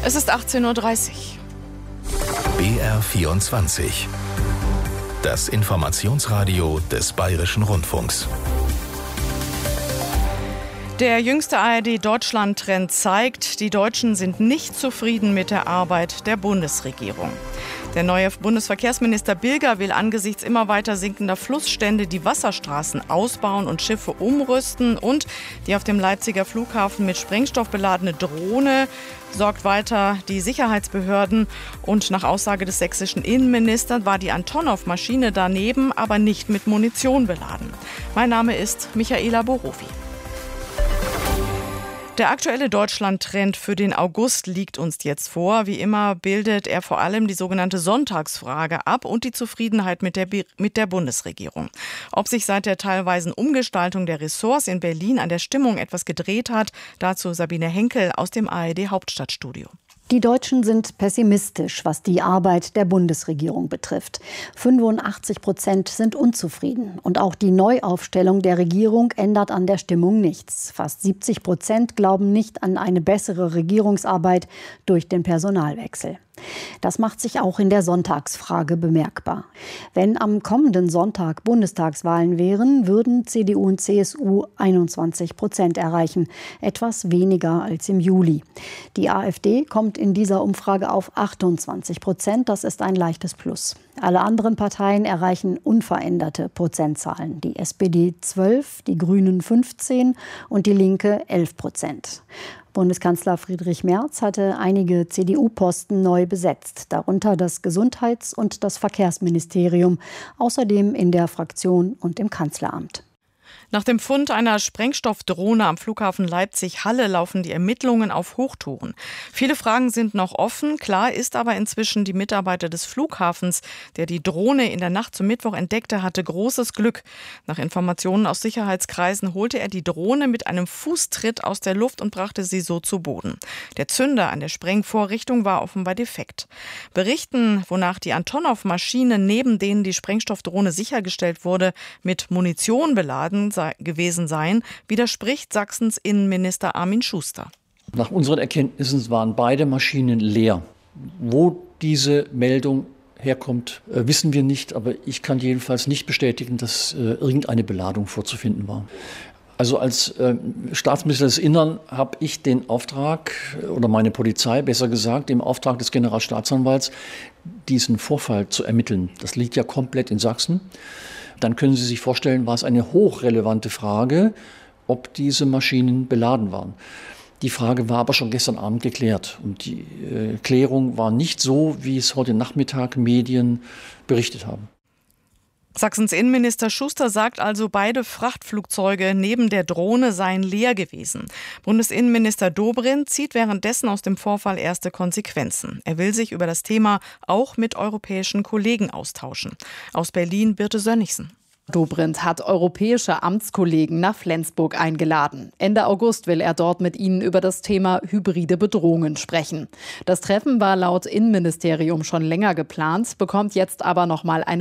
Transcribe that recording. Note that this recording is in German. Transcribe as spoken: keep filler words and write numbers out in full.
Es ist achtzehn Uhr dreißig. B R vierundzwanzig. Das Informationsradio des Bayerischen Rundfunks. Der jüngste A R D-Deutschland-Trend zeigt, die Deutschen sind nicht zufrieden mit der Arbeit der Bundesregierung. Der neue Bundesverkehrsminister Bilger will angesichts immer weiter sinkender Flussstände die Wasserstraßen ausbauen und Schiffe umrüsten. Und die auf dem Leipziger Flughafen mit Sprengstoff beladene Drohne sorgt weiter die Sicherheitsbehörden. Und nach Aussage des sächsischen Innenministers war die Antonov-Maschine daneben, aber nicht mit Munition beladen. Mein Name ist Michaela Borowi. Der aktuelle Deutschland-Trend für den August liegt uns jetzt vor. Wie immer bildet er vor allem die sogenannte Sonntagsfrage ab und die Zufriedenheit mit der, mit der Bundesregierung. Ob sich seit der teilweisen Umgestaltung der Ressorts in Berlin an der Stimmung etwas gedreht hat, dazu Sabine Henkel aus dem A R D-Hauptstadtstudio. Die Deutschen sind pessimistisch, was die Arbeit der Bundesregierung betrifft. fünfundachtzig Prozent sind unzufrieden. Und auch die Neuaufstellung der Regierung ändert an der Stimmung nichts. Fast siebzig Prozent glauben nicht an eine bessere Regierungsarbeit durch den Personalwechsel. Das macht sich auch in der Sonntagsfrage bemerkbar. Wenn am kommenden Sonntag Bundestagswahlen wären, würden C D U und C S U einundzwanzig Prozent erreichen, etwas weniger als im Juli. Die AfD kommt in dieser Umfrage auf achtundzwanzig Prozent, das ist ein leichtes Plus. Alle anderen Parteien erreichen unveränderte Prozentzahlen. Die S P D zwölf, die Grünen fünfzehn und die Linke elf Prozent. Bundeskanzler Friedrich Merz hatte einige C D U-Posten neu besetzt, darunter das Gesundheits- und das Verkehrsministerium, außerdem in der Fraktion und im Kanzleramt. Nach dem Fund einer Sprengstoffdrohne am Flughafen Leipzig-Halle laufen die Ermittlungen auf Hochtouren. Viele Fragen sind noch offen. Klar ist aber inzwischen, die Mitarbeiter des Flughafens, der die Drohne in der Nacht zum Mittwoch entdeckte, hatte großes Glück. Nach Informationen aus Sicherheitskreisen holte er die Drohne mit einem Fußtritt aus der Luft und brachte sie so zu Boden. Der Zünder an der Sprengvorrichtung war offenbar defekt. Berichten, wonach die Antonov-Maschine, neben denen die Sprengstoffdrohne sichergestellt wurde, mit Munition beladen sei, gewesen seien, widerspricht Sachsens Innenminister Armin Schuster. Nach unseren Erkenntnissen waren beide Maschinen leer. Wo diese Meldung herkommt, wissen wir nicht, aber ich kann jedenfalls nicht bestätigen, dass irgendeine Beladung vorzufinden war. Also als Staatsminister des Innern habe ich den Auftrag, oder meine Polizei besser gesagt, im Auftrag des Generalstaatsanwalts, diesen Vorfall zu ermitteln. Das liegt ja komplett in Sachsen. Dann können Sie sich vorstellen, war es eine hochrelevante Frage, ob diese Maschinen beladen waren. Die Frage war aber schon gestern Abend geklärt. Und die äh, Klärung war nicht so, wie es heute Nachmittag Medien berichtet haben. Sachsens Innenminister Schuster sagt also, beide Frachtflugzeuge neben der Drohne seien leer gewesen. Bundesinnenminister Dobrindt zieht währenddessen aus dem Vorfall erste Konsequenzen. Er will sich über das Thema auch mit europäischen Kollegen austauschen. Aus Berlin Birte Sönnigsen. Dobrindt hat europäische Amtskollegen nach Flensburg eingeladen. Ende August will er dort mit ihnen über das Thema hybride Bedrohungen sprechen. Das Treffen war laut Innenministerium schon länger geplant, bekommt jetzt aber noch mal eine